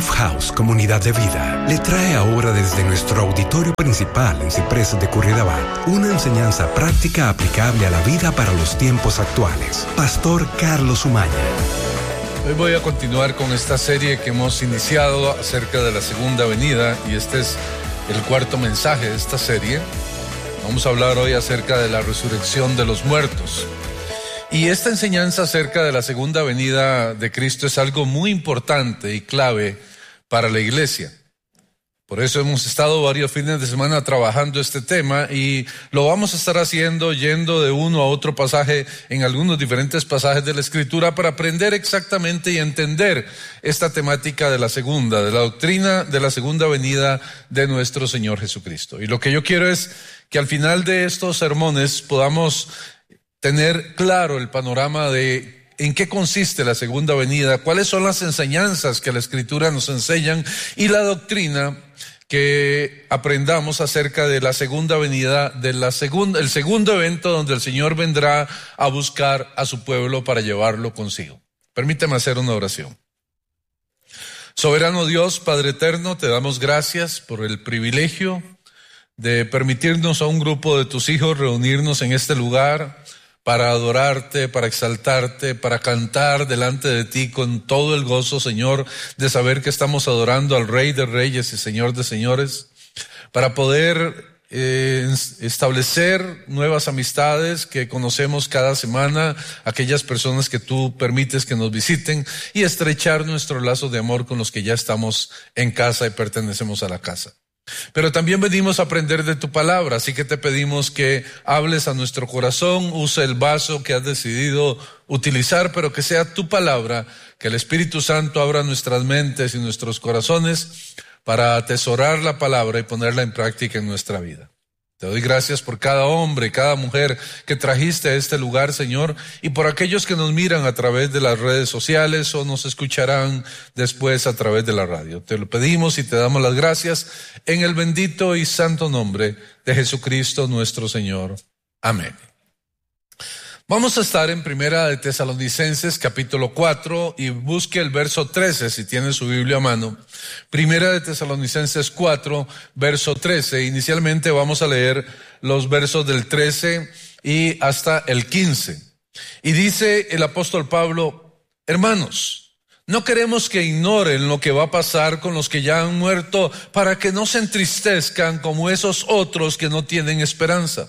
Lifehouse Comunidad de Vida le trae ahora desde nuestro auditorio principal en Ciprés de Curridabat una enseñanza práctica aplicable a la vida para los tiempos actuales. Pastor Carlos Umaña. Hoy voy a continuar con esta serie que hemos iniciado acerca de la segunda venida, y este es el cuarto mensaje de esta serie. Vamos a hablar hoy acerca de la resurrección de los muertos. Y esta enseñanza acerca de la segunda venida de Cristo es algo muy importante y clave para la iglesia. Por eso hemos estado varios fines de semana trabajando este tema, y lo vamos a estar haciendo yendo de uno a otro pasaje en algunos diferentes pasajes de la Escritura para aprender exactamente y entender esta temática de la doctrina de la segunda venida de nuestro Señor Jesucristo. Y lo que yo quiero es que al final de estos sermones podamos tener claro el panorama de en qué consiste la segunda venida, cuáles son las enseñanzas que la Escritura nos enseñan y la doctrina que aprendamos acerca de la segunda venida, el segundo evento donde el Señor vendrá a buscar a su pueblo para llevarlo consigo. Permíteme hacer una oración. Soberano Dios, Padre eterno, te damos gracias por el privilegio de permitirnos a un grupo de tus hijos reunirnos en este lugar para adorarte, para exaltarte, para cantar delante de ti con todo el gozo, Señor, de saber que estamos adorando al Rey de Reyes y Señor de Señores, para poder establecer nuevas amistades que conocemos cada semana, aquellas personas que tú permites que nos visiten, y estrechar nuestro lazo de amor con los que ya estamos en casa y pertenecemos a la casa. Pero también venimos a aprender de tu palabra, así que te pedimos que hables a nuestro corazón, use el vaso que has decidido utilizar, pero que sea tu palabra, que el Espíritu Santo abra nuestras mentes y nuestros corazones para atesorar la palabra y ponerla en práctica en nuestra vida. Te doy gracias por cada hombre, cada mujer que trajiste a este lugar, Señor, y por aquellos que nos miran a través de las redes sociales o nos escucharán después a través de la radio. Te lo pedimos y te damos las gracias en el bendito y santo nombre de Jesucristo nuestro Señor. Amén. Vamos a estar en Primera de Tesalonicenses capítulo 4 y busque el verso 13 si tiene su Biblia a mano. Primera de Tesalonicenses 4, verso 13. Inicialmente vamos a leer los versos del 13 y hasta el 15. Y dice el apóstol Pablo: hermanos, no queremos que ignoren lo que va a pasar con los que ya han muerto, para que no se entristezcan como esos otros que no tienen esperanza.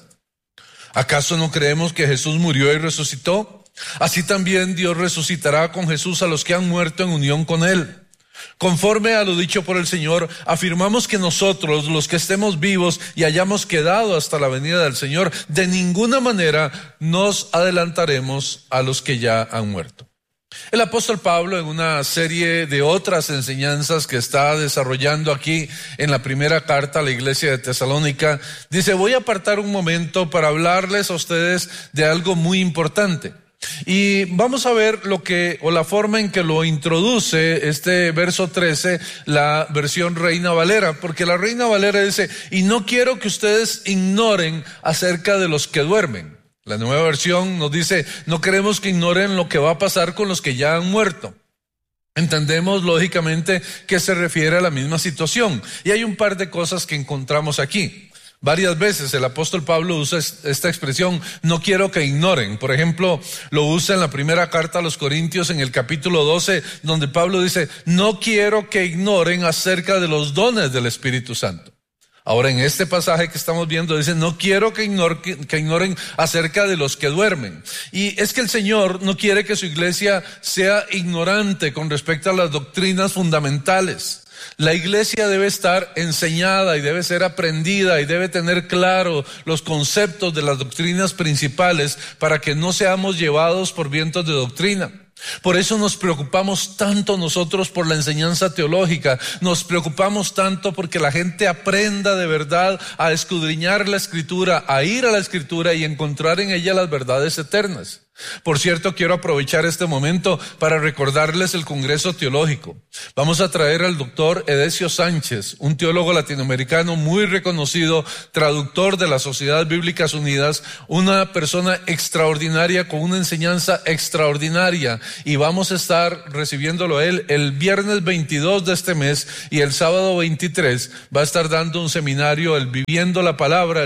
¿Acaso no creemos que Jesús murió y resucitó? Así también Dios resucitará con Jesús a los que han muerto en unión con Él. Conforme a lo dicho por el Señor, afirmamos que nosotros, los que estemos vivos y hayamos quedado hasta la venida del Señor, de ninguna manera nos adelantaremos a los que ya han muerto. El apóstol Pablo, en una serie de otras enseñanzas que está desarrollando aquí en la primera carta a la iglesia de Tesalónica, dice: voy a apartar un momento para hablarles a ustedes de algo muy importante. Y vamos a ver la forma en que lo introduce este verso 13, la versión Reina Valera, porque la Reina Valera dice: y no quiero que ustedes ignoren acerca de los que duermen. La nueva versión nos dice: no queremos que ignoren lo que va a pasar con los que ya han muerto. Entendemos lógicamente que se refiere a la misma situación, y hay un par de cosas que encontramos aquí. Varias veces el apóstol Pablo usa esta expresión: no quiero que ignoren. Por ejemplo, lo usa en la primera carta a los Corintios en el capítulo 12, donde Pablo dice: no quiero que ignoren acerca de los dones del Espíritu Santo. Ahora, en este pasaje que estamos viendo dice: no quiero que ignoren acerca de los que duermen. Y es que el Señor no quiere que su iglesia sea ignorante con respecto a las doctrinas fundamentales. La iglesia debe estar enseñada y debe ser aprendida y debe tener claro los conceptos de las doctrinas principales para que no seamos llevados por vientos de doctrina. Por eso nos preocupamos tanto nosotros por la enseñanza teológica, nos preocupamos tanto porque la gente aprenda de verdad a escudriñar la Escritura, a ir a la Escritura y encontrar en ella las verdades eternas. Por cierto, quiero aprovechar este momento para recordarles el Congreso Teológico. Vamos a traer al doctor Edesio Sánchez, un teólogo latinoamericano muy reconocido, traductor de las Sociedades Bíblicas Unidas, una persona extraordinaria con una enseñanza extraordinaria, y vamos a estar recibiéndolo a él el viernes 22 de este mes, y el sábado 23 va a estar dando un seminario, el Viviendo la Palabra,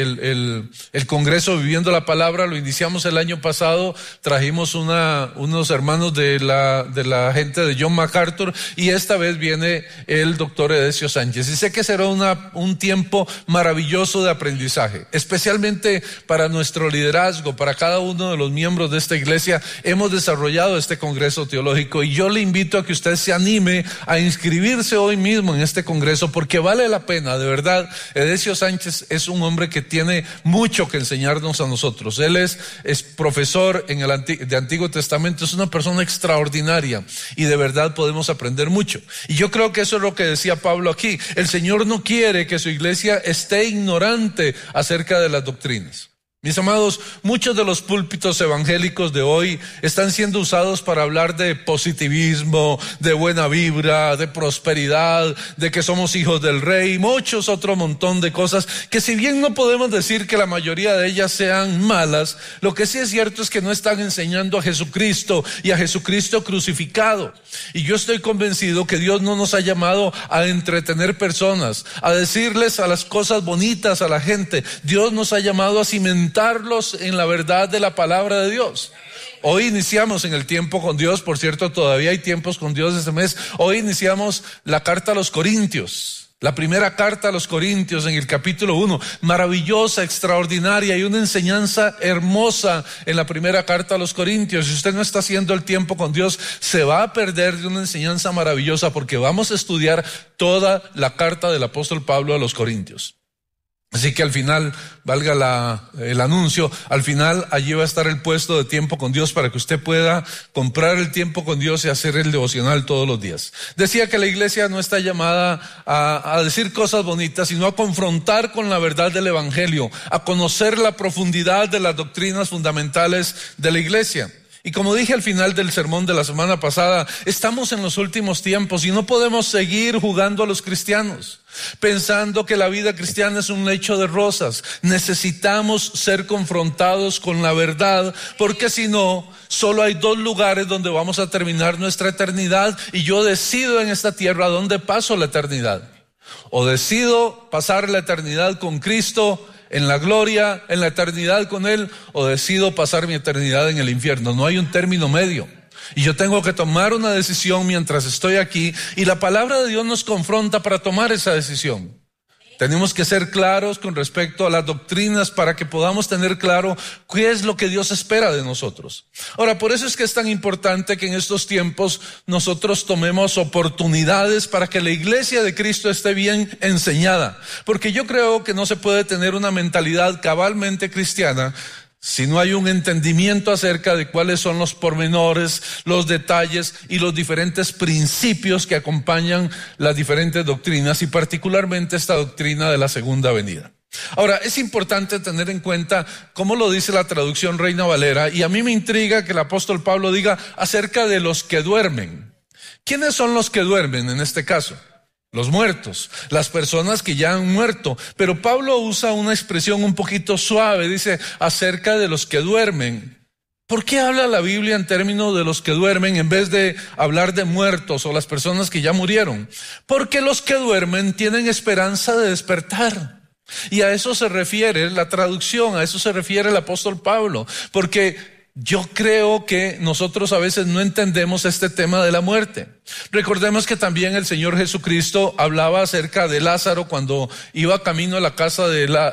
el Congreso Viviendo la Palabra. Lo iniciamos el año pasado. Trajimos unos hermanos de la gente de John MacArthur, y esta vez viene el doctor Edesio Sánchez, y sé que será un tiempo maravilloso de aprendizaje, especialmente para nuestro liderazgo, para cada uno de los miembros de esta iglesia. Hemos desarrollado este Congreso Teológico, y yo le invito a que usted se anime a inscribirse hoy mismo en este Congreso, porque vale la pena, de verdad. Edesio Sánchez es un hombre que tiene mucho que enseñarnos a nosotros. Él es profesor de Antiguo Testamento, es una persona extraordinaria, y de verdad podemos aprender mucho. Y yo creo que eso es lo que decía Pablo aquí. El Señor no quiere que su iglesia esté ignorante acerca de las doctrinas. Mis amados, muchos de los púlpitos evangélicos de hoy están siendo usados para hablar de positivismo, de buena vibra, de prosperidad, de que somos hijos del rey, muchos otro montón de cosas que, si bien no podemos decir que la mayoría de ellas sean malas, lo que sí es cierto es que no están enseñando a Jesucristo y a Jesucristo crucificado. Y yo estoy convencido que Dios no nos ha llamado a entretener personas, a decirles a las cosas bonitas a la gente. Dios nos ha llamado a cimentarlos en la verdad de la palabra de Dios. Hoy iniciamos en el tiempo con Dios, por cierto, todavía hay tiempos con Dios este mes. Hoy iniciamos la carta a los Corintios, la primera carta a los Corintios en el capítulo 1, maravillosa, extraordinaria, y una enseñanza hermosa en la primera carta a los Corintios. Si usted no está haciendo el tiempo con Dios, se va a perder de una enseñanza maravillosa, porque vamos a estudiar toda la carta del apóstol Pablo a los Corintios. Así que al final, valga el anuncio, al final allí va a estar el puesto de tiempo con Dios para que usted pueda comprar el tiempo con Dios y hacer el devocional todos los días. Decía que la iglesia no está llamada a decir cosas bonitas, sino a confrontar con la verdad del evangelio, a conocer la profundidad de las doctrinas fundamentales de la iglesia. Y como dije al final del sermón de la semana pasada, estamos en los últimos tiempos y no podemos seguir jugando a los cristianos, pensando que la vida cristiana es un lecho de rosas. Necesitamos ser confrontados con la verdad, porque si no, solo hay dos lugares donde vamos a terminar nuestra eternidad, y yo decido en esta tierra dónde paso la eternidad. O decido pasar la eternidad con Cristo en la gloria, en la eternidad con Él, o decido pasar mi eternidad en el infierno. No hay un término medio. Y yo tengo que tomar una decisión mientras estoy aquí, y la palabra de Dios nos confronta para tomar esa decisión. Tenemos que ser claros con respecto a las doctrinas para que podamos tener claro qué es lo que Dios espera de nosotros. Ahora, por eso es que es tan importante que en estos tiempos nosotros tomemos oportunidades para que la iglesia de Cristo esté bien enseñada. Porque yo creo que no se puede tener una mentalidad cabalmente cristiana si no hay un entendimiento acerca de cuáles son los pormenores, los detalles y los diferentes principios que acompañan las diferentes doctrinas, y particularmente esta doctrina de la segunda venida. Ahora, es importante tener en cuenta cómo lo dice la traducción Reina Valera, y a mí me intriga que el apóstol Pablo diga acerca de los que duermen. ¿Quiénes son los que duermen en este caso? Los muertos, las personas que ya han muerto. Pero Pablo usa una expresión un poquito suave, dice acerca de los que duermen. ¿Por qué habla la Biblia en términos de los que duermen en vez de hablar de muertos o las personas que ya murieron? Porque los que duermen tienen esperanza de despertar. Y a eso se refiere la traducción, a eso se refiere el apóstol Pablo, porque yo creo que nosotros a veces no entendemos este tema de la muerte. Recordemos que también el Señor Jesucristo hablaba acerca de Lázaro cuando iba camino a la casa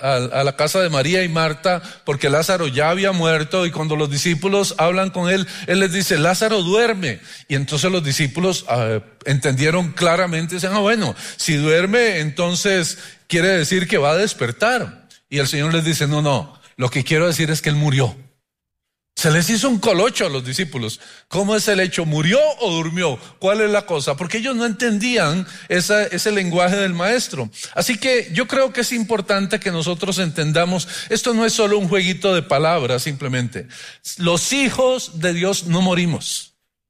de María y Marta, porque Lázaro ya había muerto, y cuando los discípulos hablan con él les dice: Lázaro duerme. Y entonces los discípulos entendieron claramente, dicen: bueno, si duerme, entonces quiere decir que va a despertar. Y el Señor les dice: no, lo que quiero decir es que él murió. Se les hizo un colocho a los discípulos. ¿Cómo es el hecho? ¿Murió o durmió? ¿Cuál es la cosa? Porque ellos no entendían ese lenguaje del maestro. Así que yo creo que es importante que nosotros entendamos, esto no es solo un jueguito de palabras simplemente. Los hijos de Dios no morimos.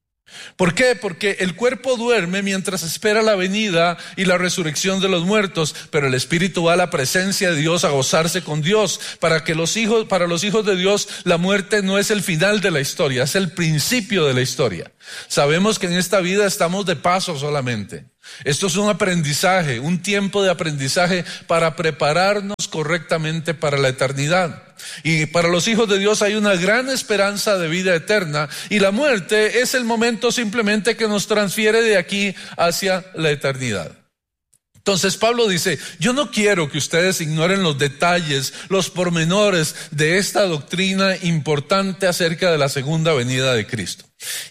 ¿Por qué? Porque el cuerpo duerme mientras espera la venida y la resurrección de los muertos, pero el espíritu va a la presencia de Dios a gozarse con Dios. Para los hijos de Dios, la muerte no es el final de la historia, es el principio de la historia. Sabemos que en esta vida estamos de paso solamente. Esto es un aprendizaje, un tiempo de aprendizaje para prepararnos correctamente para la eternidad. Y para los hijos de Dios hay una gran esperanza de vida eterna, y la muerte es el momento simplemente que nos transfiere de aquí hacia la eternidad. Entonces Pablo dice, yo no quiero que ustedes ignoren los detalles, los pormenores de esta doctrina importante acerca de la segunda venida de Cristo.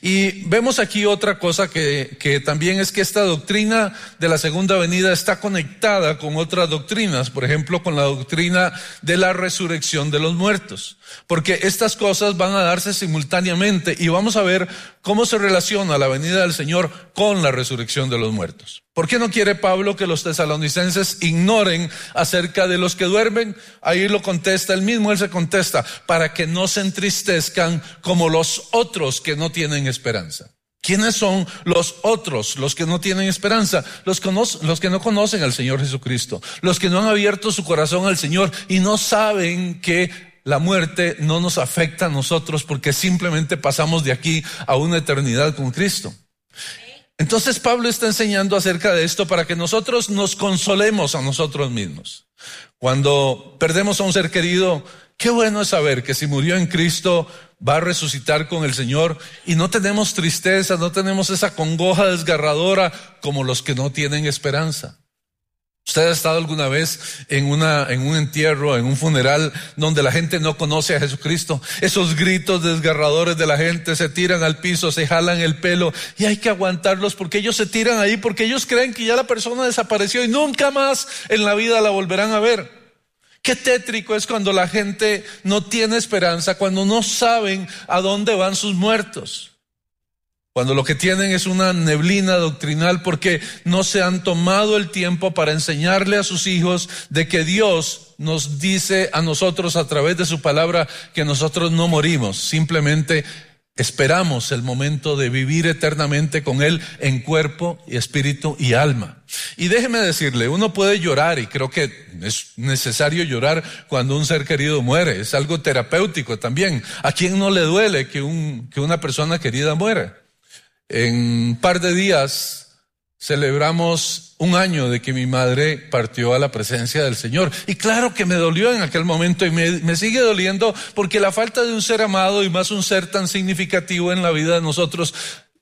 Y vemos aquí otra cosa que también es que esta doctrina de la segunda venida está conectada con otras doctrinas, por ejemplo con la doctrina de la resurrección de los muertos, porque estas cosas van a darse simultáneamente y vamos a ver cómo se relaciona la venida del Señor con la resurrección de los muertos. ¿Por qué no quiere Pablo que los tesalonicenses ignoren acerca de los que duermen? Ahí lo contesta él mismo, él se contesta, para que no se entristezcan como los otros que no tienen esperanza. ¿Quiénes son los otros, los que no tienen esperanza? Los que no conocen al Señor Jesucristo, los que no han abierto su corazón al Señor y no saben que la muerte no nos afecta a nosotros porque simplemente pasamos de aquí a una eternidad con Cristo. Entonces Pablo está enseñando acerca de esto para que nosotros nos consolemos a nosotros mismos. Cuando perdemos a un ser querido, qué bueno es saber que si murió en Cristo va a resucitar con el Señor y no tenemos tristeza, no tenemos esa congoja desgarradora como los que no tienen esperanza. ¿Usted ha estado alguna vez en un entierro, en un funeral donde la gente no conoce a Jesucristo? Esos gritos desgarradores de la gente, se tiran al piso, se jalan el pelo y hay que aguantarlos porque ellos se tiran ahí porque ellos creen que ya la persona desapareció y nunca más en la vida la volverán a ver. Qué tétrico es cuando la gente no tiene esperanza, cuando no saben a dónde van sus muertos. Cuando lo que tienen es una neblina doctrinal porque no se han tomado el tiempo para enseñarle a sus hijos de que Dios nos dice a nosotros a través de su palabra que nosotros no morimos, simplemente esperamos el momento de vivir eternamente con Él en cuerpo y espíritu y alma. Y déjeme decirle, uno puede llorar y creo que es necesario llorar cuando un ser querido muere, es algo terapéutico también. ¿A quién no le duele que una persona querida muera? En un par de días celebramos 1 año de que mi madre partió a la presencia del Señor. Y claro que me dolió en aquel momento y me sigue doliendo porque la falta de un ser amado y más un ser tan significativo en la vida de nosotros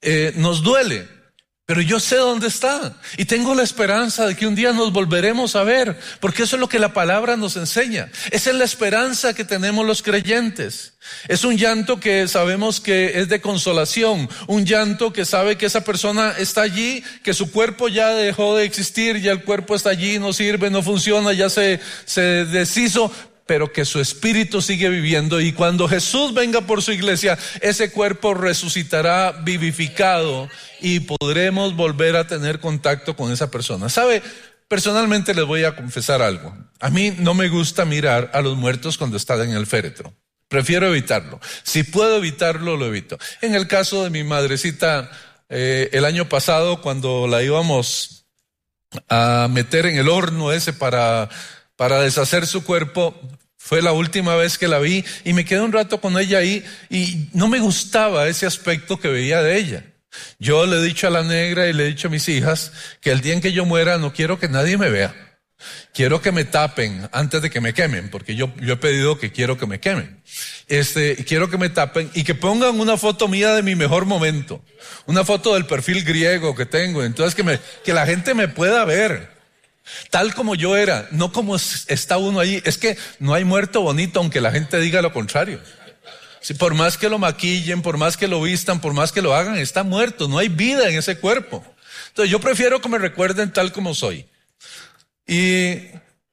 nos duele. Pero yo sé dónde está y tengo la esperanza de que un día nos volveremos a ver, porque eso es lo que la palabra nos enseña. Esa es la esperanza que tenemos los creyentes. Es un llanto que sabemos que es de consolación, un llanto que sabe que esa persona está allí, que su cuerpo ya dejó de existir, ya el cuerpo está allí, no sirve, no funciona, ya se deshizo, pero que su espíritu sigue viviendo y cuando Jesús venga por su iglesia, ese cuerpo resucitará vivificado y podremos volver a tener contacto con esa persona. ¿Sabe? Personalmente les voy a confesar algo. A mí no me gusta mirar a los muertos cuando están en el féretro. Prefiero evitarlo. Si puedo evitarlo, lo evito. En el caso de mi madrecita, el año pasado, cuando la íbamos a meter en el horno ese para deshacer su cuerpo, fue la última vez que la vi y me quedé un rato con ella ahí y no me gustaba ese aspecto que veía de ella. Yo le he dicho a la negra y le he dicho a mis hijas que el día en que yo muera no quiero que nadie me vea. Quiero que me tapen antes de que me quemen, porque yo he pedido que quiero que me quemen. Quiero que me tapen y que pongan una foto mía de mi mejor momento, una foto del perfil griego que tengo, entonces que la gente me pueda ver. Tal como yo era, no como está uno ahí. Es que no hay muerto bonito aunque la gente diga lo contrario. Si por más que lo maquillen, por más que lo vistan, por más que lo hagan, está muerto, no hay vida en ese cuerpo. Entonces yo prefiero que me recuerden tal como soy. Y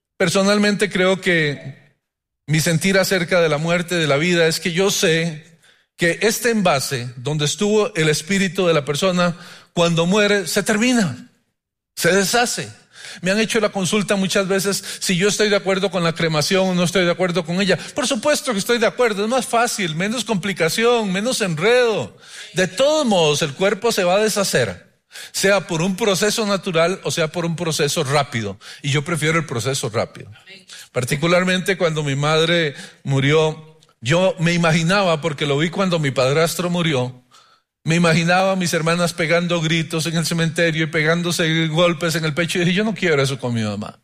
personalmente creo que mi sentir acerca de la muerte, de la vida, es que yo sé que este envase donde estuvo el espíritu de la persona, cuando muere, se termina, se deshace. Me han hecho la consulta muchas veces si yo estoy de acuerdo con la cremación o no estoy de acuerdo con ella. Por supuesto que estoy de acuerdo, es más fácil, menos complicación, menos enredo. De todos modos, el cuerpo se va a deshacer, sea por un proceso natural o sea por un proceso rápido. Y yo prefiero el proceso rápido. Particularmente cuando mi madre murió, yo me imaginaba, porque lo vi cuando mi padrastro murió, me imaginaba a mis hermanas pegando gritos en el cementerio y pegándose golpes en el pecho, y dije, yo no quiero eso con mi mamá.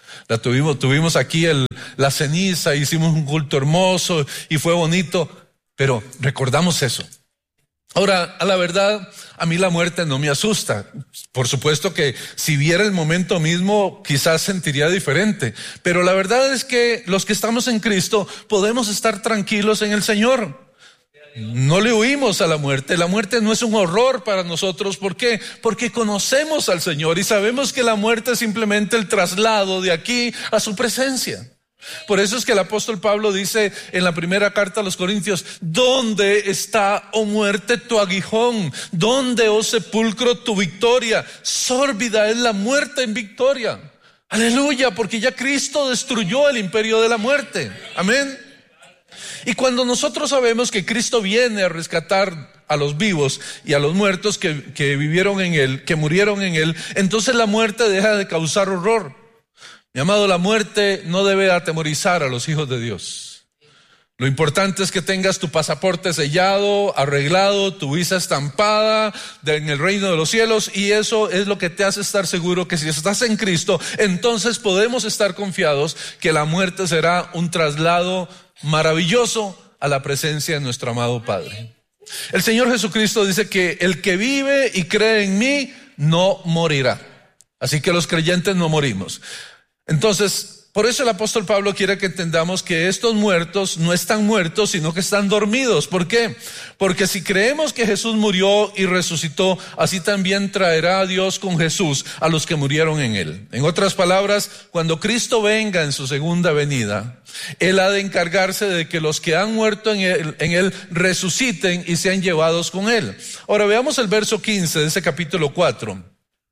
Tuvimos aquí la ceniza, hicimos un culto hermoso y fue bonito, pero recordamos eso. Ahora, a la verdad, a mí la muerte no me asusta. Por supuesto que si viera el momento mismo, quizás sentiría diferente. Pero la verdad es que los que estamos en Cristo podemos estar tranquilos en el Señor. No le huimos a la muerte. La muerte no es un horror para nosotros. ¿Por qué? Porque conocemos al Señor y sabemos que la muerte es simplemente el traslado de aquí a su presencia. Por eso es que el apóstol Pablo dice en la primera carta a los Corintios: ¿dónde está, oh muerte, tu aguijón? ¿Dónde, oh sepulcro, tu victoria? Sórbida es la muerte en victoria. Aleluya, porque ya Cristo destruyó el imperio de la muerte. Amén. Y cuando nosotros sabemos que Cristo viene a rescatar a los vivos y a los muertos que vivieron en Él, que murieron en Él, entonces la muerte deja de causar horror. Mi amado, la muerte no debe atemorizar a los hijos de Dios. Lo importante es que tengas tu pasaporte sellado, arreglado, tu visa estampada en el reino de los cielos, y eso es lo que te hace estar seguro que si estás en Cristo, entonces podemos estar confiados que la muerte será un traslado maravilloso a la presencia de nuestro amado Padre. El Señor Jesucristo dice que el que vive y cree en mí no morirá. Así que los creyentes no morimos. Entonces, por eso el apóstol Pablo quiere que entendamos que estos muertos no están muertos, sino que están dormidos. ¿Por qué? Porque si creemos que Jesús murió y resucitó, así también traerá a Dios con Jesús a los que murieron en Él. En otras palabras, cuando Cristo venga en su segunda venida, Él ha de encargarse de que los que han muerto en él resuciten y sean llevados con Él. Ahora veamos el verso 15 de ese capítulo 4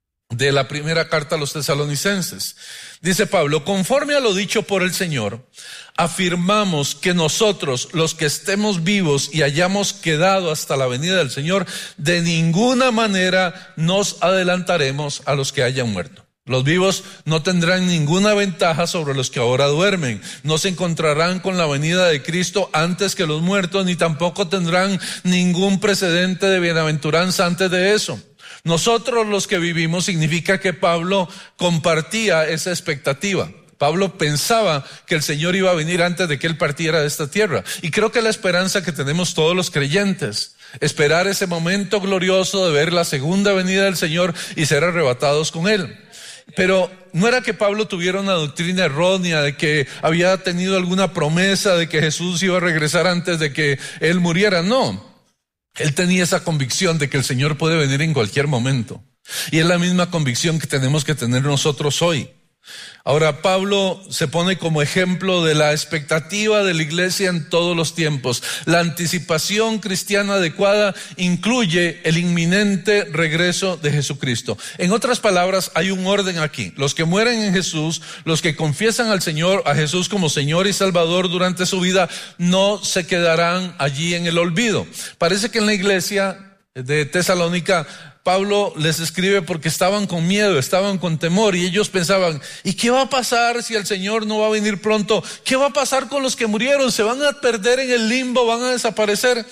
de la primera carta a los Tesalonicenses. Dice Pablo: conforme a lo dicho por el Señor, afirmamos que nosotros, los que estemos vivos y hayamos quedado hasta la venida del Señor, de ninguna manera nos adelantaremos a los que hayan muerto. Los vivos no tendrán ninguna ventaja sobre los que ahora duermen. No se encontrarán con la venida de Cristo antes que los muertos, ni tampoco tendrán ningún precedente de bienaventuranza antes de eso. Nosotros los que vivimos, significa que Pablo compartía esa expectativa. Pablo pensaba que el Señor iba a venir antes de que Él partiera de esta tierra. Y creo que es la esperanza que tenemos todos los creyentes. Esperar ese momento glorioso de ver la segunda venida del Señor y ser arrebatados con Él. Pero no era que Pablo tuviera una doctrina errónea de que había tenido alguna promesa de que Jesús iba a regresar antes de que Él muriera. No. Él tenía esa convicción de que el Señor puede venir en cualquier momento. Y es la misma convicción que tenemos que tener nosotros hoy. Ahora, Pablo se pone como ejemplo de la expectativa de la iglesia en todos los tiempos. La anticipación cristiana adecuada incluye el inminente regreso de Jesucristo. En otras palabras, hay un orden aquí. Los que mueren en Jesús, los que confiesan al Señor, a Jesús como Señor y Salvador durante su vida, no se quedarán allí en el olvido. Parece que en la iglesia de Tesalónica, Pablo les escribe porque estaban con miedo, estaban con temor, y ellos pensaban: ¿y qué va a pasar si el Señor no va a venir pronto? ¿Qué va a pasar con los que murieron? ¿Se van a perder en el limbo? ¿Van a desaparecer?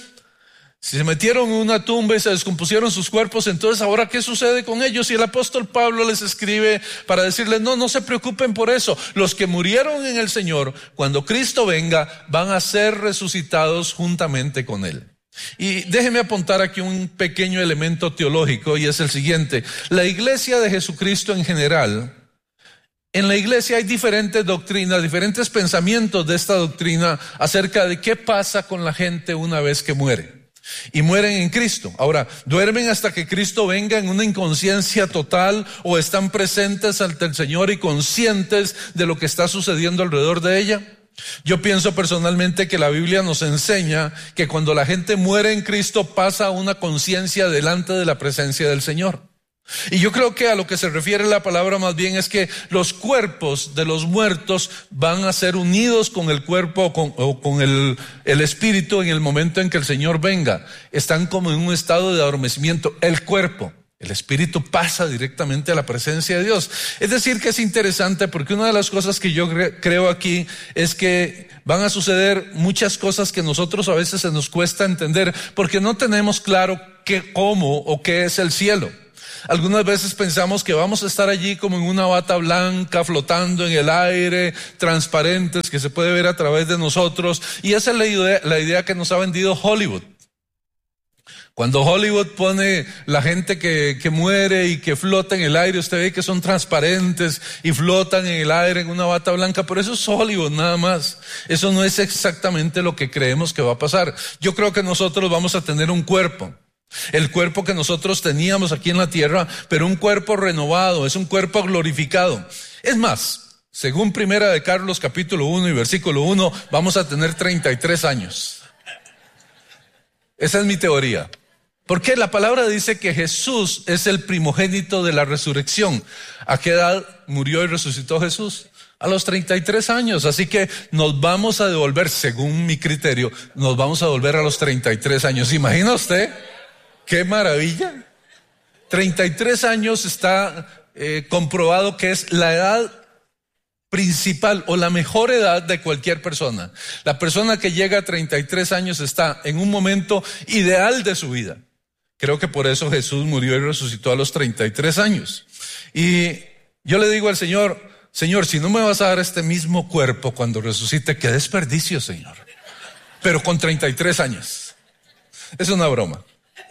Si se metieron en una tumba y se descompusieron sus cuerpos, entonces ¿ahora qué sucede con ellos? Y el apóstol Pablo les escribe para decirles: no se preocupen por eso. Los que murieron en el Señor, cuando Cristo venga, van a ser resucitados juntamente con Él. Y déjeme apuntar aquí un pequeño elemento teológico, y es el siguiente: la iglesia de Jesucristo en general, en la iglesia hay diferentes doctrinas, diferentes pensamientos de esta doctrina acerca de qué pasa con la gente una vez que muere. Y mueren en Cristo. Ahora, ¿duermen hasta que Cristo venga en una inconsciencia total, o están presentes ante el Señor y conscientes de lo que está sucediendo alrededor de ella? Yo pienso personalmente que la Biblia nos enseña que cuando la gente muere en Cristo pasa a una conciencia delante de la presencia del Señor. Y yo creo que a lo que se refiere la palabra más bien es que los cuerpos de los muertos van a ser unidos con el cuerpo o con el espíritu en el momento en que el Señor venga. Están como en un estado de adormecimiento. El cuerpo, el espíritu pasa directamente a la presencia de Dios. Es decir que es interesante porque una de las cosas que yo creo aquí es que van a suceder muchas cosas que nosotros a veces se nos cuesta entender porque no tenemos claro cómo o qué es el cielo. Algunas veces pensamos que vamos a estar allí como en una bata blanca, flotando en el aire, transparentes, que se puede ver a través de nosotros. Y esa es la idea que nos ha vendido Hollywood. Cuando Hollywood pone la gente que muere y que flota en el aire, usted ve que son transparentes y flotan en el aire en una bata blanca, pero eso es Hollywood nada más. Eso no es exactamente lo que creemos que va a pasar. Yo creo que nosotros vamos a tener un cuerpo. El cuerpo que nosotros teníamos aquí en la tierra, pero un cuerpo renovado, es un cuerpo glorificado. Es más, según Primera de Carlos capítulo 1 y versículo 1, vamos a tener 33 años. Esa es mi teoría. Porque la palabra dice que Jesús es el primogénito de la resurrección. ¿A qué edad murió y resucitó Jesús? A los 33 años, así que nos vamos a devolver, según mi criterio, nos vamos a devolver a los 33 años. ¿Imagina usted? ¡Qué maravilla! 33 años está comprobado que es la edad principal o la mejor edad de cualquier persona. La persona que llega a 33 años está en un momento ideal de su vida. Creo que por eso Jesús murió y resucitó a los 33 años. Y yo le digo al Señor, Señor, si no me vas a dar este mismo cuerpo cuando resucite, qué desperdicio, Señor. Pero con 33 años. Es una broma.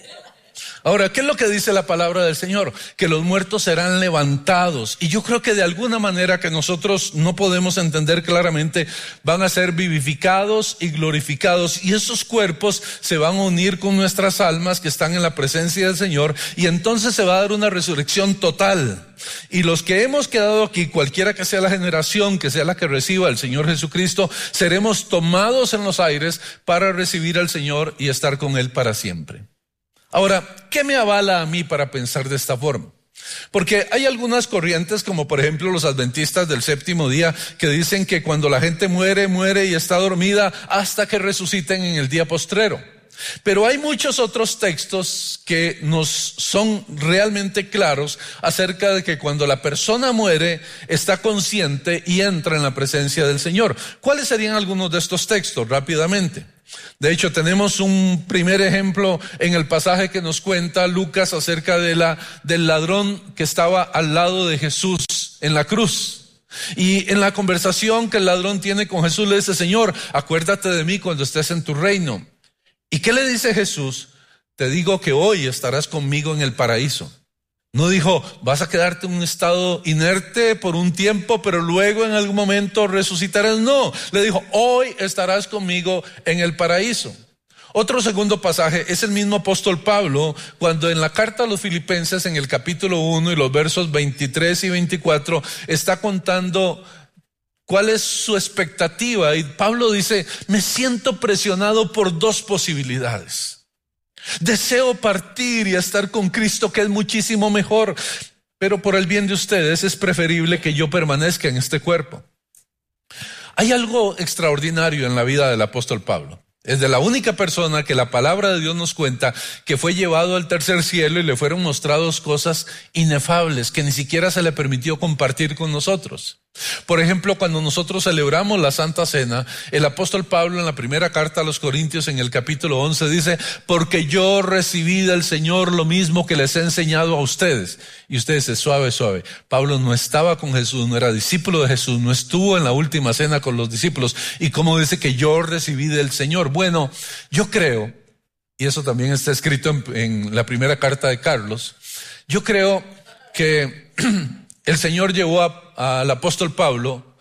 Ahora, ¿qué es lo que dice la palabra del Señor? Que los muertos serán levantados. Y yo creo que de alguna manera que nosotros no podemos entender claramente, van a ser vivificados y glorificados. Y esos cuerpos se van a unir con nuestras almas que están en la presencia del Señor. Y entonces se va a dar una resurrección total. Y los que hemos quedado aquí, cualquiera que sea la generación, que sea la que reciba al Señor Jesucristo, seremos tomados en los aires para recibir al Señor y estar con Él para siempre. Ahora, ¿qué me avala a mí para pensar de esta forma? Porque hay algunas corrientes, como por ejemplo los adventistas del séptimo día, que dicen que cuando la gente muere y está dormida hasta que resuciten en el día postrero. Pero hay muchos otros textos que nos son realmente claros acerca de que cuando la persona muere está consciente y entra en la presencia del Señor. ¿Cuáles serían algunos de estos textos? Rápidamente. De hecho, tenemos un primer ejemplo en el pasaje que nos cuenta Lucas acerca del ladrón que estaba al lado de Jesús en la cruz. Y en la conversación que el ladrón tiene con Jesús le dice, Señor, acuérdate de mí cuando estés en tu reino. ¿Y qué le dice Jesús? Te digo que hoy estarás conmigo en el paraíso. No dijo, vas a quedarte en un estado inerte por un tiempo, pero luego en algún momento resucitarás. No, le dijo, hoy estarás conmigo en el paraíso. Otro segundo pasaje es el mismo apóstol Pablo, cuando en la carta a los Filipenses, en el capítulo 1 y los versos 23 y 24, está contando cuál es su expectativa. Y Pablo dice, me siento presionado por dos posibilidades. Deseo partir y estar con Cristo, que es muchísimo mejor, pero por el bien de ustedes es preferible que yo permanezca en este cuerpo. Hay algo extraordinario en la vida del apóstol Pablo. Es de la única persona que la palabra de Dios nos cuenta que fue llevado al tercer cielo y le fueron mostrados cosas inefables que ni siquiera se le permitió compartir con nosotros. Por ejemplo, cuando nosotros celebramos la Santa Cena, el apóstol Pablo en la primera carta a los Corintios en el capítulo 11 dice, porque yo recibí del Señor lo mismo que les he enseñado a ustedes. Y ustedes dicen, suave. Pablo no estaba con Jesús, no era discípulo de Jesús, no estuvo en la última cena con los discípulos. ¿Y cómo dice que yo recibí del Señor? Bueno, yo creo, y eso también está escrito en la primera carta de Carlos, yo creo que el Señor llevó al apóstol Pablo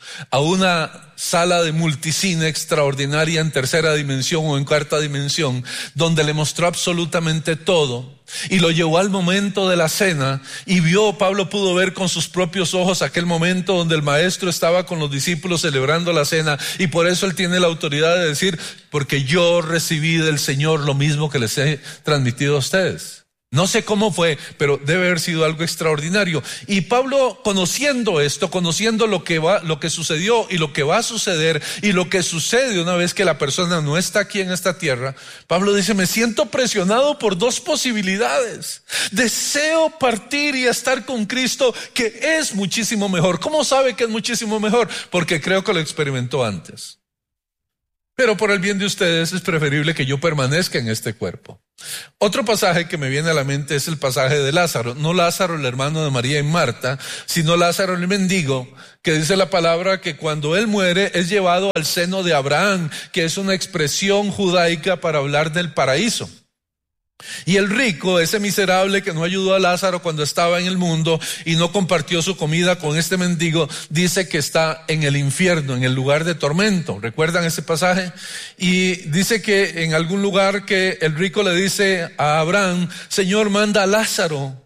a una sala de multicine extraordinaria en tercera dimensión o en cuarta dimensión, donde le mostró absolutamente todo, y lo llevó al momento de la cena, y Pablo pudo ver con sus propios ojos aquel momento donde el maestro estaba con los discípulos celebrando la cena, y por eso él tiene la autoridad de decir, porque yo recibí del Señor lo mismo que les he transmitido a ustedes. No sé cómo fue, pero debe haber sido algo extraordinario. Y Pablo, conociendo esto, conociendo lo que sucedió y lo que va a suceder y lo que sucede una vez que la persona no está aquí en esta tierra, Pablo dice, me siento presionado por dos posibilidades. Deseo partir y estar con Cristo, que es muchísimo mejor. ¿Cómo sabe que es muchísimo mejor? Porque creo que lo experimentó antes. Pero por el bien de ustedes es preferible que yo permanezca en este cuerpo. Otro pasaje que me viene a la mente es el pasaje de Lázaro. No Lázaro, el hermano de María y Marta, sino Lázaro el mendigo, que dice la palabra que cuando él muere es llevado al seno de Abraham, que es una expresión judaica para hablar del paraíso. Y el rico, ese miserable que no ayudó a Lázaro cuando estaba en el mundo y no compartió su comida con este mendigo, dice que está en el infierno, en el lugar de tormento. ¿Recuerdan ese pasaje? Y dice que en algún lugar que el rico le dice a Abraham, Señor, manda a Lázaro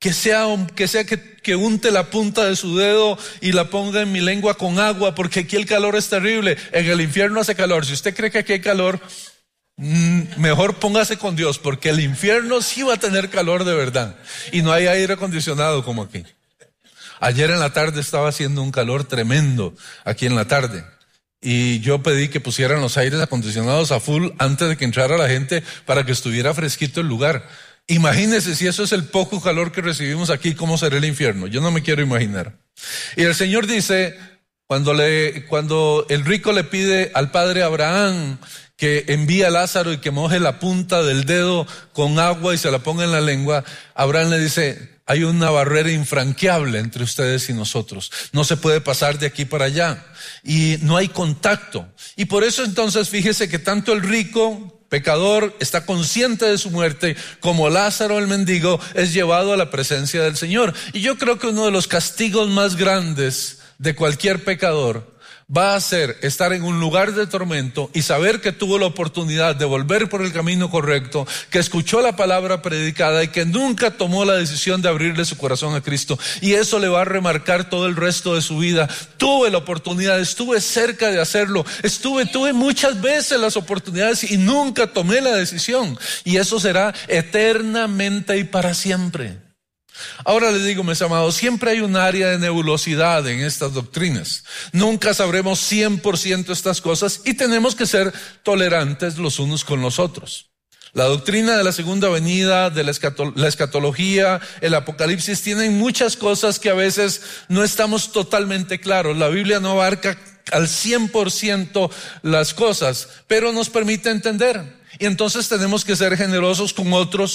que unte la punta de su dedo y la ponga en mi lengua con agua, porque aquí el calor es terrible. En el infierno hace calor. Si usted cree que aquí hay calor, mejor póngase con Dios, porque el infierno sí va a tener calor de verdad y no hay aire acondicionado como aquí. Ayer en la tarde estaba haciendo un calor tremendo aquí en la tarde y yo pedí que pusieran los aires acondicionados a full antes de que entrara la gente para que estuviera fresquito el lugar. Imagínense si eso es el poco calor que recibimos aquí, ¿cómo será el infierno? Yo no me quiero imaginar. Y el Señor dice, cuando el rico le pide al padre Abraham que envíe a Lázaro y que moje la punta del dedo con agua y se la ponga en la lengua, Abraham le dice, hay una barrera infranqueable entre ustedes y nosotros. No se puede pasar de aquí para allá y no hay contacto. Y por eso entonces fíjese que tanto el rico, pecador, está consciente de su muerte, como Lázaro el mendigo es llevado a la presencia del Señor. Y yo creo que uno de los castigos más grandes de cualquier pecador va a ser estar en un lugar de tormento y saber que tuvo la oportunidad de volver por el camino correcto, que escuchó la palabra predicada y que nunca tomó la decisión de abrirle su corazón a Cristo. Y eso le va a remarcar todo el resto de su vida. Tuve la oportunidad, estuve cerca de hacerlo, tuve muchas veces las oportunidades y nunca tomé la decisión. Y eso será eternamente y para siempre. Ahora les digo, mis amados, siempre hay un área de nebulosidad en estas doctrinas. Nunca sabremos 100% estas cosas y tenemos que ser tolerantes los unos con los otros. La doctrina de la segunda venida, de la escatología, el apocalipsis, tienen muchas cosas que a veces no estamos totalmente claros. La Biblia no abarca al 100% las cosas, pero nos permite entender. Y entonces tenemos que ser generosos con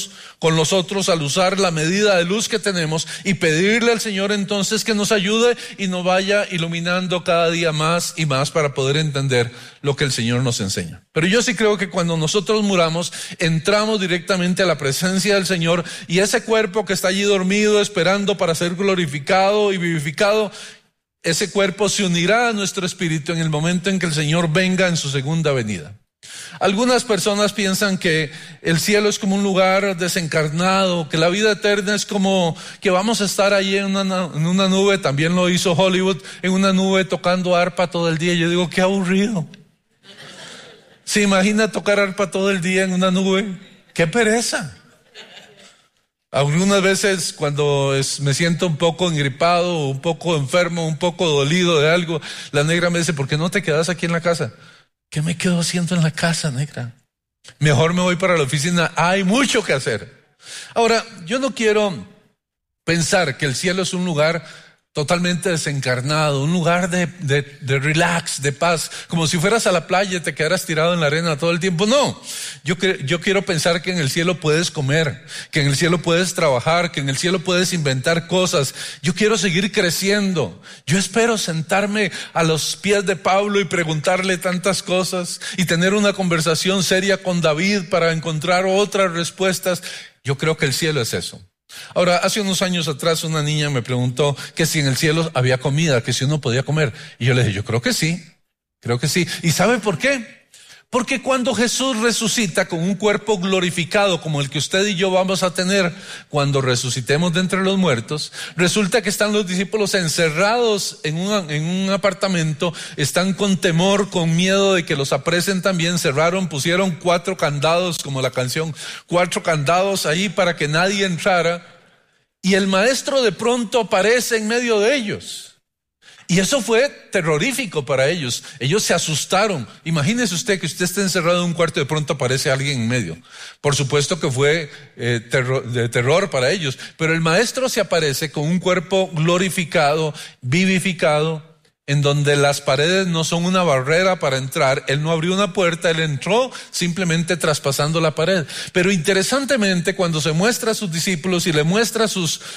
los otros al usar la medida de luz que tenemos y pedirle al Señor entonces que nos ayude y nos vaya iluminando cada día más y más para poder entender lo que el Señor nos enseña. Pero yo sí creo que cuando nosotros muramos, entramos directamente a la presencia del Señor y ese cuerpo que está allí dormido esperando para ser glorificado y vivificado, ese cuerpo se unirá a nuestro espíritu en el momento en que el Señor venga en su segunda venida. Algunas personas piensan que el cielo es como un lugar desencarnado, que la vida eterna es como que vamos a estar ahí en una nube, también lo hizo Hollywood, en una nube tocando arpa todo el día. Yo digo, qué aburrido. ¿Se imagina tocar arpa todo el día en una nube? ¡Qué pereza! Algunas veces cuando me siento un poco engripado, un poco enfermo, un poco dolido de algo, la negra me dice, ¿por qué no te quedas aquí en la casa? ¿Qué me quedo haciendo en la casa, negra? Mejor me voy para la oficina, hay mucho que hacer. Ahora, yo no quiero pensar que el cielo es un lugar totalmente desencarnado, un lugar de relax, de paz, como si fueras a la playa y te quedaras tirado en la arena todo el tiempo. No, yo quiero pensar que en el cielo puedes comer, que en el cielo puedes trabajar, que en el cielo puedes inventar cosas. Yo quiero seguir creciendo. Yo espero sentarme a los pies de Pablo y preguntarle tantas cosas y tener una conversación seria con David para encontrar otras respuestas. Yo creo que el cielo es eso. Ahora, hace unos años atrás una niña me preguntó que si en el cielo había comida, que si uno podía comer. Y yo le dije, yo creo que sí. ¿Y sabe por qué? Porque cuando Jesús resucita con un cuerpo glorificado como el que usted y yo vamos a tener cuando resucitemos de entre los muertos, resulta que están los discípulos encerrados en un apartamento, están con temor, con miedo de que los apresen también, pusieron 4 candados, como la canción, 4 candados ahí para que nadie entrara, y el maestro de pronto aparece en medio de ellos. Y eso fue terrorífico para ellos. Ellos se asustaron. Imagínese usted que usted esté encerrado en un cuarto y de pronto aparece alguien en medio. Por supuesto que fue de terror para ellos. Pero el maestro se aparece con un cuerpo glorificado, vivificado, en donde las paredes no son una barrera para entrar. Él no abrió una puerta, él entró simplemente traspasando la pared. Pero interesantemente, cuando se muestra a sus discípulos y le muestra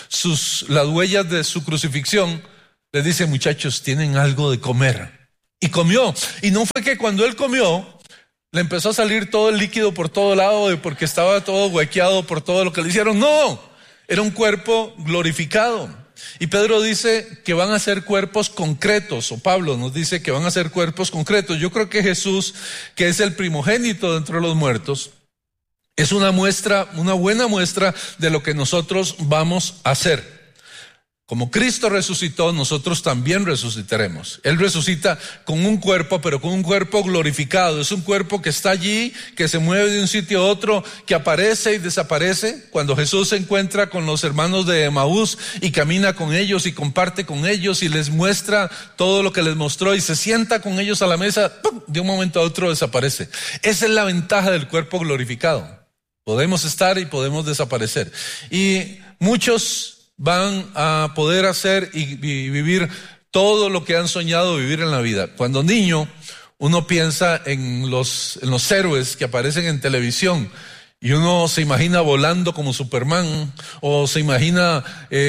las huellas de su crucifixión, les dice, muchachos, tienen algo de comer. Y comió. Y no fue que cuando él comió, le empezó a salir todo el líquido por todo lado porque estaba todo huequeado por todo lo que le hicieron. No, era un cuerpo glorificado. Y Pedro dice que van a ser cuerpos concretos, o Pablo nos dice que van a ser cuerpos concretos. Yo creo que Jesús, que es el primogénito de entre los muertos, es una buena muestra de lo que nosotros vamos a hacer. Como Cristo resucitó, nosotros también resucitaremos. Él resucita con un cuerpo, pero con un cuerpo glorificado. Es un cuerpo que está allí, que se mueve de un sitio a otro, que aparece y desaparece. Cuando Jesús se encuentra con los hermanos de Emaús y camina con ellos y comparte con ellos y les muestra todo lo que les mostró y se sienta con ellos a la mesa, ¡pum!, de un momento a otro desaparece. Esa es la ventaja del cuerpo glorificado. Podemos estar y podemos desaparecer. Y muchos van a poder hacer y vivir todo lo que han soñado vivir en la vida. Cuando niño, uno piensa en los héroes que aparecen en televisión y uno se imagina volando como Superman, o se imagina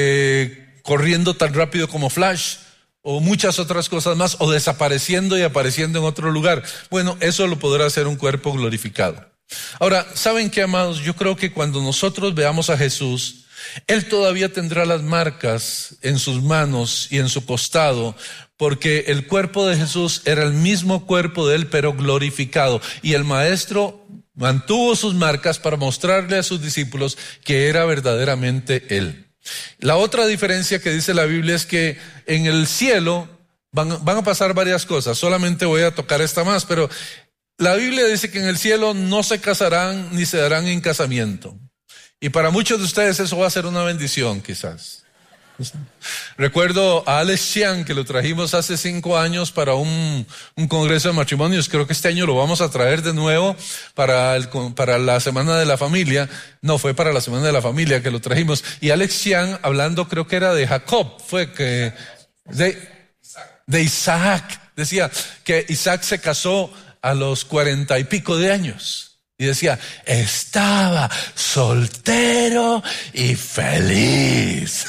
corriendo tan rápido como Flash, o muchas otras cosas más, o desapareciendo y apareciendo en otro lugar. Bueno, eso lo podrá hacer un cuerpo glorificado. Ahora, ¿saben qué, amados? Yo creo que cuando nosotros veamos a Jesús, Él todavía tendrá las marcas en sus manos y en su costado, porque el cuerpo de Jesús era el mismo cuerpo de Él, pero glorificado. Y el Maestro mantuvo sus marcas para mostrarle a sus discípulos que era verdaderamente Él. La otra diferencia que dice la Biblia es que en el cielo van a pasar varias cosas. Solamente voy a tocar esta más, pero la Biblia dice que en el cielo no se casarán ni se darán en casamiento. Y para muchos de ustedes eso va a ser una bendición, quizás. Recuerdo a Alex Chiang, que lo trajimos hace 5 años para un congreso de matrimonios. Creo que este año lo vamos a traer de nuevo para la Semana de la Familia. No, fue para la Semana de la Familia que lo trajimos. Y Alex Chiang, hablando, creo que era de Jacob, de Isaac. Decía que Isaac se casó a los 40 y pico de años. Y decía, estaba soltero y feliz.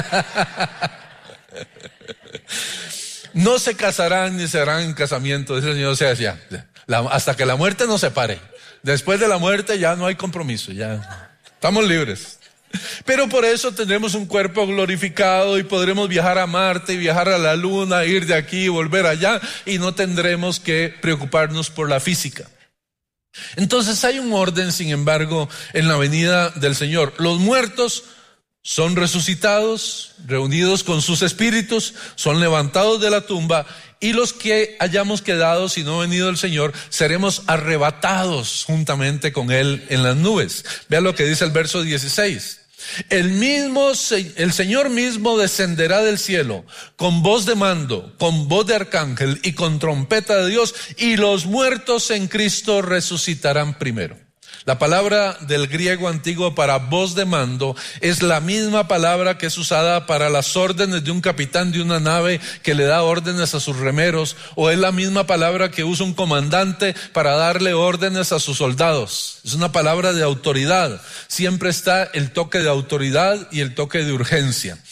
No se casarán ni se harán en casamiento, dice el Señor. O sea, decía, hasta que la muerte nos separe. Después de la muerte ya no hay compromiso, ya estamos libres. Pero por eso tendremos un cuerpo glorificado y podremos viajar a Marte y viajar a la Luna, ir de aquí y volver allá, y no tendremos que preocuparnos por la física. Entonces hay un orden, sin embargo, en la venida del Señor. Los muertos son resucitados, reunidos con sus espíritus, son levantados de la tumba, y los que hayamos quedado, si no ha venido el Señor, seremos arrebatados juntamente con Él en las nubes. Vea lo que dice el verso 16. El Señor mismo descenderá del cielo con voz de mando, con voz de arcángel y con trompeta de Dios, y los muertos en Cristo resucitarán primero. La palabra del griego antiguo para voz de mando es la misma palabra que es usada para las órdenes de un capitán de una nave que le da órdenes a sus remeros, o es la misma palabra que usa un comandante para darle órdenes a sus soldados. Es una palabra de autoridad. Siempre está el toque de autoridad y el toque de urgencia.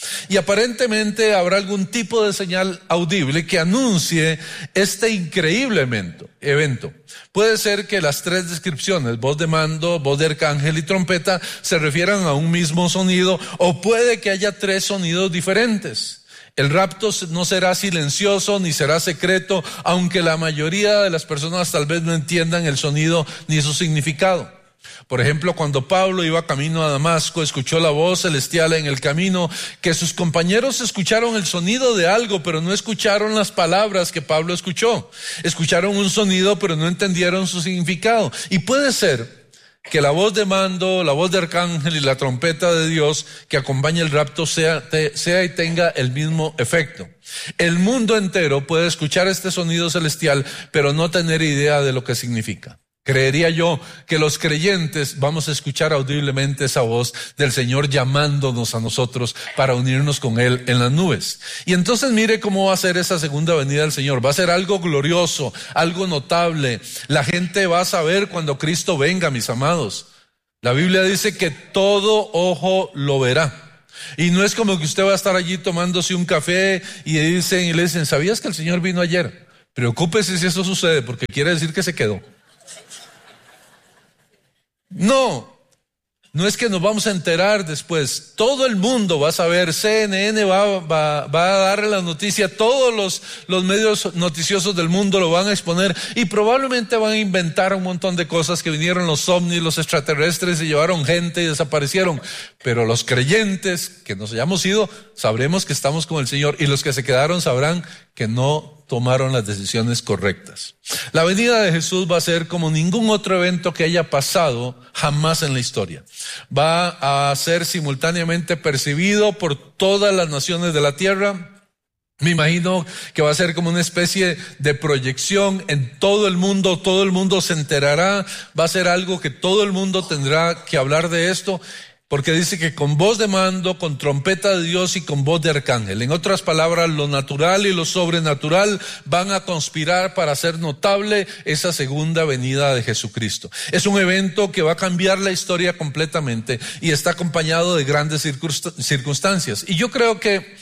Y aparentemente habrá algún tipo de señal audible que anuncie este increíble evento. Puede ser que las tres descripciones, voz de mando, voz de arcángel y trompeta, se refieran a un mismo sonido, o puede que haya tres sonidos diferentes. El rapto no será silencioso ni será secreto, aunque la mayoría de las personas tal vez no entiendan el sonido ni su significado. Por ejemplo, cuando Pablo iba camino a Damasco, escuchó la voz celestial en el camino, que sus compañeros escucharon el sonido de algo, pero no escucharon las palabras que Pablo escuchó. Escucharon un sonido, pero no entendieron su significado. Y puede ser que la voz de mando, la voz de arcángel y la trompeta de Dios que acompaña el rapto sea y tenga el mismo efecto. El mundo entero puede escuchar este sonido celestial, pero no tener idea de lo que significa. Creería yo que los creyentes vamos a escuchar audiblemente esa voz del Señor llamándonos a nosotros para unirnos con Él en las nubes. Y entonces mire cómo va a ser esa segunda venida del Señor. Va a ser algo glorioso, algo notable. La gente va a saber cuando Cristo venga, mis amados. La Biblia dice que todo ojo lo verá. Y no es como que usted va a estar allí tomándose un café y le dicen, ¿sabías que el Señor vino ayer? Preocúpese si eso sucede, porque quiere decir que se quedó. No es que nos vamos a enterar después. Todo el mundo va a saber. CNN va a darle la noticia. Todos los medios noticiosos del mundo lo van a exponer. Y probablemente van a inventar un montón de cosas, que vinieron los ovnis, los extraterrestres y llevaron gente y desaparecieron. Pero los creyentes que nos hayamos ido, sabremos que estamos con el Señor. Y los que se quedaron sabrán que no tomaron las decisiones correctas. La venida de Jesús va a ser como ningún otro evento que haya pasado jamás en la historia. Va a ser simultáneamente percibido por todas las naciones de la tierra. Me imagino que va a ser como una especie de proyección en todo el mundo se enterará, va a ser algo que todo el mundo tendrá que hablar de esto. Porque dice que con voz de mando, con trompeta de Dios y con voz de arcángel. En otras palabras, lo natural y lo sobrenatural van a conspirar para hacer notable esa segunda venida de Jesucristo. Es un evento que va a cambiar la historia completamente y está acompañado de grandes circunstancias. Y yo creo que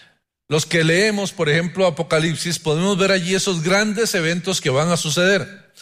los que leemos, por ejemplo, Apocalipsis, podemos ver allí esos grandes eventos que van a suceder.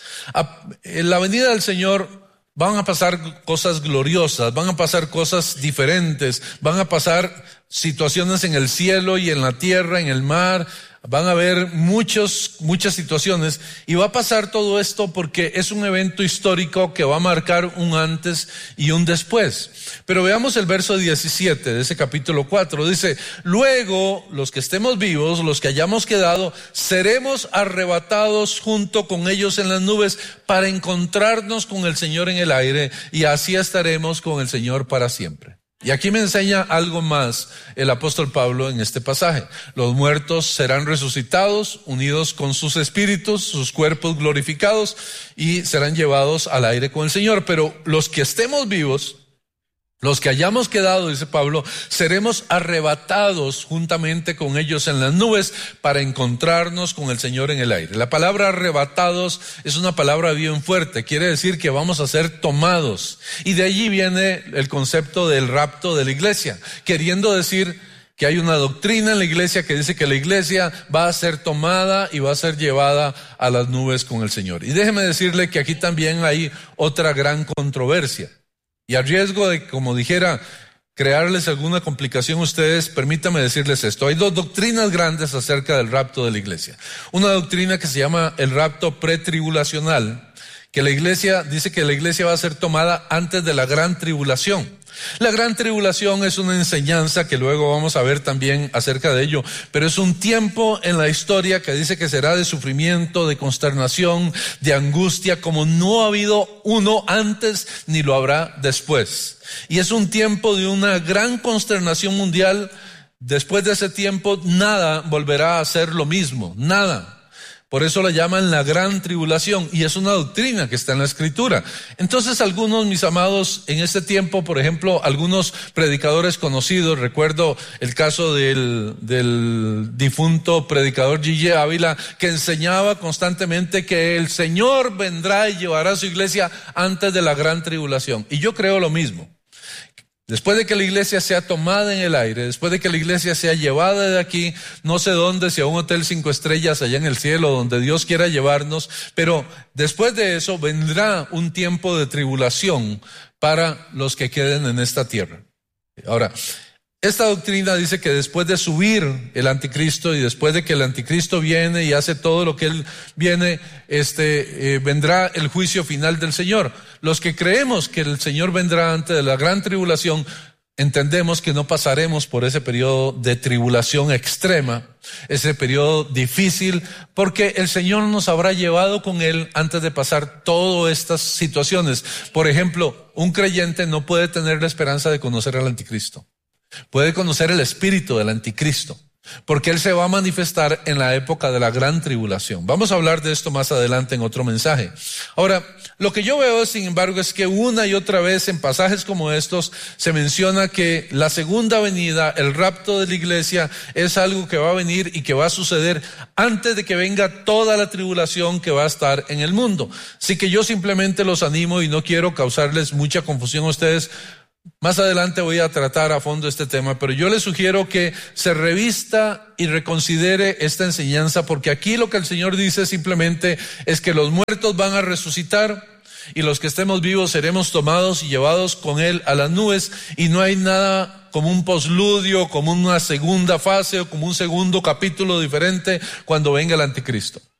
En la venida del Señor van a pasar cosas gloriosas, van a pasar cosas diferentes, van a pasar situaciones en el cielo y en la tierra, en el mar, van a haber muchas situaciones, y va a pasar todo esto porque es un evento histórico que va a marcar un antes y un después. Pero veamos el verso 17 de ese capítulo 4, dice: luego los que estemos vivos, los que hayamos quedado, seremos arrebatados junto con ellos en las nubes para encontrarnos con el Señor en el aire, y así estaremos con el Señor para siempre. Y aquí me enseña algo más el apóstol Pablo en este pasaje. Los muertos serán resucitados, unidos con sus espíritus, sus cuerpos glorificados, y serán llevados al aire con el Señor. Pero los que estemos vivos, los que hayamos quedado, dice Pablo, seremos arrebatados juntamente con ellos en las nubes para encontrarnos con el Señor en el aire. La palabra arrebatados es una palabra bien fuerte, quiere decir que vamos a ser tomados. Y de allí viene el concepto del rapto de la iglesia, queriendo decir que hay una doctrina en la iglesia que dice que la iglesia va a ser tomada y va a ser llevada a las nubes con el Señor. Y déjeme decirle que aquí también hay otra gran controversia. Y a riesgo de, como dijera, crearles alguna complicación a ustedes, permítame decirles esto. Hay dos doctrinas grandes acerca del rapto de la iglesia. Una doctrina que se llama el rapto pretribulacional, que la iglesia dice que la iglesia va a ser tomada antes de la gran tribulación. La gran tribulación es una enseñanza que luego vamos a ver también acerca de ello, pero es un tiempo en la historia que dice que será de sufrimiento, de consternación, de angustia, como no ha habido uno antes ni lo habrá después. Y es un tiempo de una gran consternación mundial. Después de ese tiempo nada volverá a ser lo mismo, nada. Por eso la llaman la gran tribulación, y es una doctrina que está en la Escritura. Entonces algunos, mis amados, en este tiempo, por ejemplo, algunos predicadores conocidos, recuerdo el caso del difunto predicador G.G. Ávila, que enseñaba constantemente que el Señor vendrá y llevará a su iglesia antes de la gran tribulación. Y yo creo lo mismo. Después de que la iglesia sea tomada en el aire, después de que la iglesia sea llevada de aquí, no sé dónde, si a un hotel 5 estrellas allá en el cielo, donde Dios quiera llevarnos, pero después de eso vendrá un tiempo de tribulación para los que queden en esta tierra. Ahora, esta doctrina dice que después de subir el anticristo y después de que el anticristo viene y hace todo lo que él viene, vendrá el juicio final del Señor. Los que creemos que el Señor vendrá antes de la gran tribulación, entendemos que no pasaremos por ese periodo de tribulación extrema, ese periodo difícil, porque el Señor nos habrá llevado con Él antes de pasar todas estas situaciones. Por ejemplo, un creyente no puede tener la esperanza de conocer al anticristo. Puede conocer el espíritu del anticristo, porque él se va a manifestar en la época de la gran tribulación. Vamos a hablar de esto más adelante en otro mensaje. Ahora, lo que yo veo, sin embargo, es que una y otra vez en pasajes como estos se menciona que la segunda venida, el rapto de la iglesia, es algo que va a venir y que va a suceder antes de que venga toda la tribulación que va a estar en el mundo. Así que yo simplemente los animo y no quiero causarles mucha confusión a ustedes. Más adelante voy a tratar a fondo este tema, pero yo les sugiero que se revista y reconsidere esta enseñanza, porque aquí lo que el Señor dice simplemente es que los muertos van a resucitar y los que estemos vivos seremos tomados y llevados con Él a las nubes, y no hay nada como un posludio, como una segunda fase o como un segundo capítulo diferente cuando venga el anticristo.